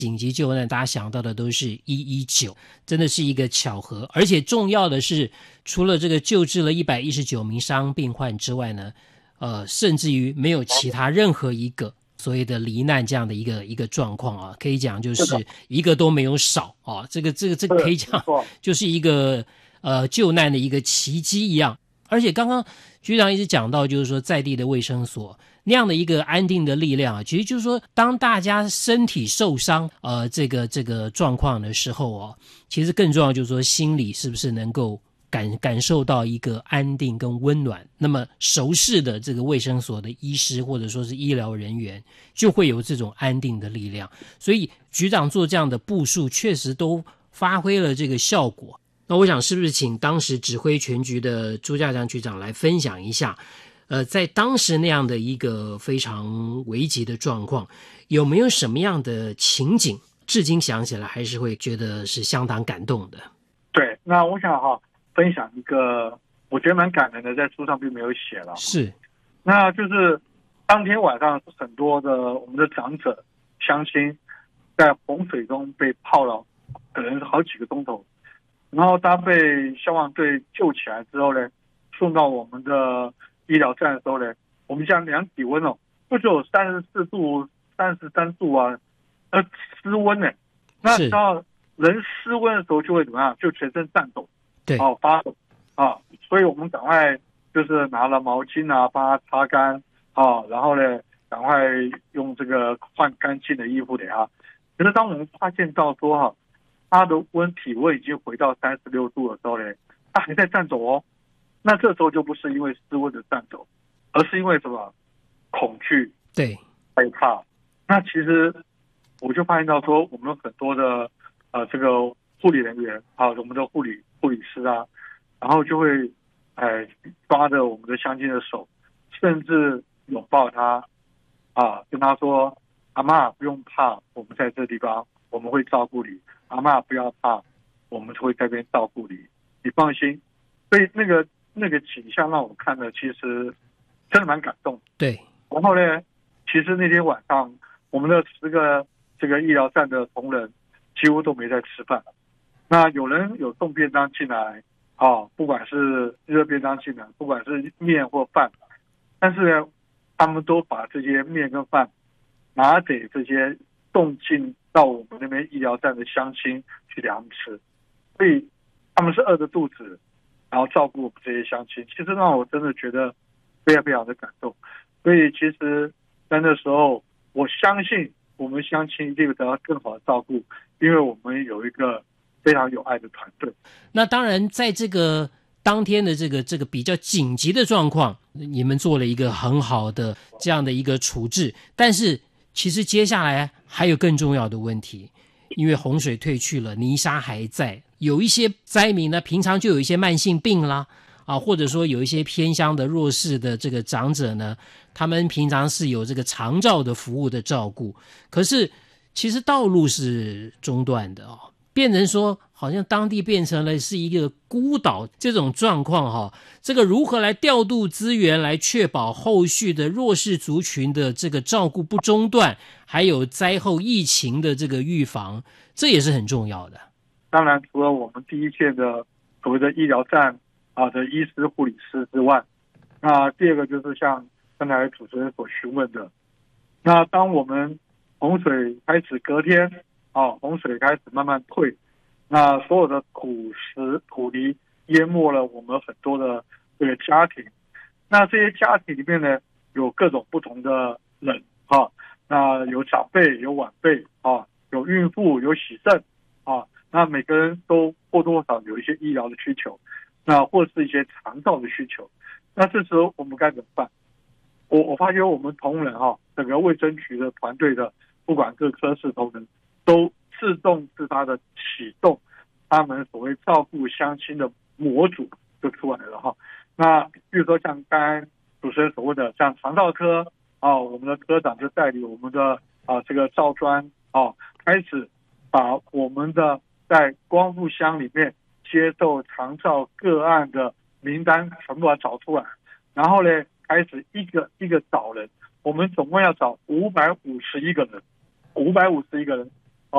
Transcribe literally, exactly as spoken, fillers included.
紧急救难大家想到的都是一一九，真的是一个巧合。而且重要的是，除了这个救治了一百一十九名伤病患之外呢，呃，甚至于没有其他任何一个所谓的罹难这样的一个一个状况啊，可以讲就是一个都没有少啊，这个这个这个可以讲就是一个呃救难的一个奇迹一样。而且刚刚局长一直讲到，就是说在地的卫生所那样的一个安定的力量啊，其实就是说，当大家身体受伤，呃，这个这个状况的时候哦，其实更重要就是说，心里是不是能够感感受到一个安定跟温暖。那么熟识的这个卫生所的医师或者说是医疗人员，就会有这种安定的力量。所以局长做这样的部署，确实都发挥了这个效果。那我想是不是请当时指挥全局的朱家强局长来分享一下，呃，在当时那样的一个非常危急的状况，有没有什么样的情景，至今想起来还是会觉得是相当感动的？ 对，那我想哈分享一个我觉得蛮感人的，在书上并没有写了。 是， 那就是当天晚上很多的我们的长者乡亲在洪水中被泡了，可能是好几个钟头。然后他被消防队救起来之后呢，送到我们的医疗站的时候呢，我们想量体温哦，不只有三十四度、三十三度啊，呃，失温呢。那知道人失温的时候就会怎么样？就全身颤抖， 对， 哦，发抖啊。所以我们赶快就是拿了毛巾啊，帮他擦干啊，然后呢，赶快用这个换干净的衣服给他。可是当我们发现到说哈，他的温体温已经回到三十六度的时候呢，他还在颤抖哦。那这时候就不是因为失温的颤抖，而是因为什么？恐惧， 对， 害怕。那其实我就发现到说，我们很多的呃这个护理人员啊，我们的护理护理师啊，然后就会哎抓着我们的乡亲的手，甚至拥抱他啊，跟他说：“阿嬷不用怕，我们在这地方，我们会照顾你。阿嬷不要怕，我们会在这边照顾你，你放心。”所以那个那个景象让我看了，其实真的蛮感动。 对。 然后呢，其实那天晚上我们的十个这个医疗站的同仁几乎都没在吃饭。那有人有送便当进来啊，不管是热便当进来，不管是面或饭，但是呢，他们都把这些面跟饭拿给这些送进到我们那边医疗站的乡亲去给他们吃，所以他们是饿着肚子，然后照顾我们这些乡亲，其实让我真的觉得非常非常的感动。所以其实在那时候，我相信我们乡亲一定会得到更好的照顾，因为我们有一个非常有爱的团队。 那当然，在这个当天的这个这个比较紧急的状况，你们做了一个很好的这样的一个处置，但是其实接下来还有更重要的问题，因为洪水退去了，泥沙还在，有一些灾民呢，平常就有一些慢性病啦，啊，或者说有一些偏乡的弱势的这个长者呢，他们平常是有这个长照的服务的照顾，可是其实道路是中断的哦，变成说好像当地变成了是一个孤岛这种状况哈，这个如何来调度资源来确保后续的弱势族群的这个照顾不中断，还有灾后疫情的这个预防，这也是很重要的。 当然除了我们第一线的所谓的医疗站啊的医师护理师之外，那第二个就是像刚才主持人所询问的，那当我们洪水开始隔天啊，洪水开始慢慢退，那所有的土石土泥淹没了我们很多的这个家庭，那这些家庭里面呢，有各种不同的人啊，那有长辈有晚辈啊，有孕妇有洗肾啊，那每个人都或多或少有一些医疗的需求，那或是一些长照的需求，那这时候我们该怎么办？我我发觉我们同仁哈、啊，整个卫生局的团队的不管各科室同仁都自动自发的启动他们所谓照顾乡亲的模组就出来了哈。那比如说像刚才主持人所谓的像长照科啊，我们的科长就带领我们的啊这个照专啊，开始把我们的在光复乡里面接受长照个案的名单全部要找出来，然后呢开始一个一个找人，我们总共要找五百五十一个人，五百五十一个人